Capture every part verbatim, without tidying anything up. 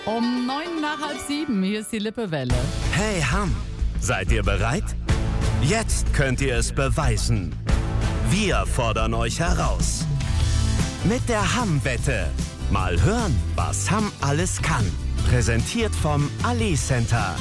Um neun nach halb sieben, hier ist die Lippewelle. Hey Hamm, seid ihr bereit? Jetzt könnt ihr es beweisen. Wir fordern euch heraus. Mit der Hamm-Wette. Mal hören, was Hamm alles kann. Präsentiert vom Ali Center.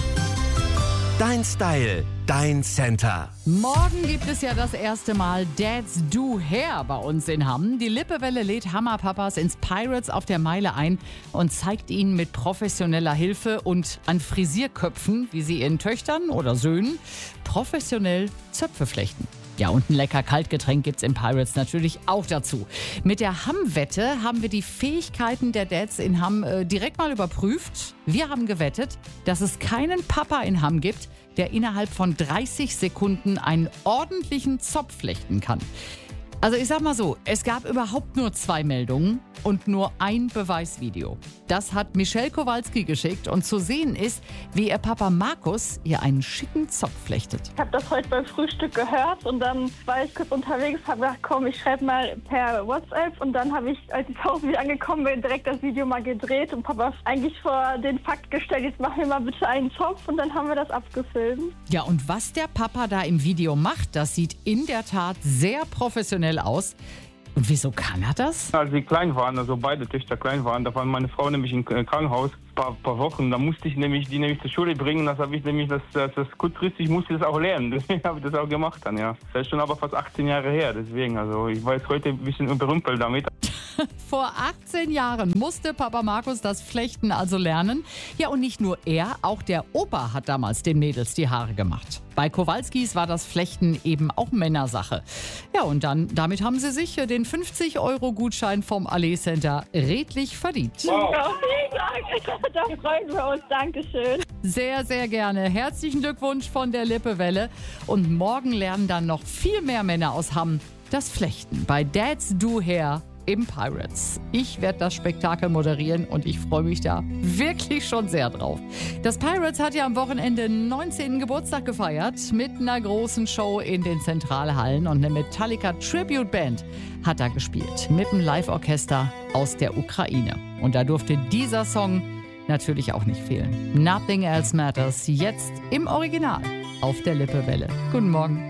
Dein Style, dein Center. Morgen gibt es ja das erste Mal Dad's Do Hair bei uns in Hamm. Die Lippewelle lädt Hammerpapas ins Pirates auf der Meile ein und zeigt ihnen mit professioneller Hilfe und an Frisierköpfen, wie sie ihren Töchtern oder Söhnen professionell Zöpfe flechten. Ja, und ein lecker Kaltgetränk gibt's im Pirates natürlich auch dazu. Mit der Hamm-Wette haben wir die Fähigkeiten der Dads in Hamm äh, direkt mal überprüft. Wir haben gewettet, dass es keinen Papa in Hamm gibt, der innerhalb von dreißig Sekunden einen ordentlichen Zopf flechten kann. Also ich sag mal so, es gab überhaupt nur zwei Meldungen und nur ein Beweisvideo. Das hat Michelle Kowalski geschickt und zu sehen ist, wie ihr Papa Markus ihr einen schicken Zopf flechtet. Ich habe das heute beim Frühstück gehört und dann war ich kurz unterwegs, habe gedacht, komm, ich schreibe mal per WhatsApp und dann habe ich, als ich zu Hause wieder angekommen bin, direkt das Video mal gedreht und Papa eigentlich vor den Fakt gestellt, jetzt mach mir mal bitte einen Zopf und dann haben wir das abgefilmt. Ja, und was der Papa da im Video macht, das sieht in der Tat sehr professionell aus. Und wieso kann er das? Als sie klein waren, also beide Töchter klein waren, da war meine Frau nämlich im Krankenhaus ein paar, paar Wochen. Da musste ich nämlich die nämlich zur Schule bringen. Das habe ich nämlich, das, das, das kurzfristig musste ich das auch lernen. Deswegen habe ich das auch gemacht dann, ja. Das ist schon aber fast achtzehn Jahre her. Deswegen, also ich war jetzt heute ein bisschen überrumpelt damit. Vor achtzehn Jahren musste Papa Markus das Flechten also lernen. Ja, und nicht nur er, auch der Opa hat damals den Mädels die Haare gemacht. Bei Kowalskis war das Flechten eben auch Männersache. Ja, und dann, damit haben sie sich den fünfzig Euro Gutschein vom Ali Center redlich verdient. Wow. Ja, vielen Dank, da freuen wir uns. Dankeschön. Sehr, sehr gerne. Herzlichen Glückwunsch von der Lippewelle. Und morgen lernen dann noch viel mehr Männer aus Hamm das Flechten bei Dad's Do Hair im Pirates. Ich werde das Spektakel moderieren und ich freue mich da wirklich schon sehr drauf. Das Pirates hat ja am Wochenende neunzehnten Geburtstag gefeiert mit einer großen Show in den Zentralhallen und eine Metallica Tribute Band hat da gespielt mit einem Live-Orchester aus der Ukraine. Und da durfte dieser Song natürlich auch nicht fehlen. Nothing Else Matters, jetzt im Original auf der Lippewelle. Guten Morgen.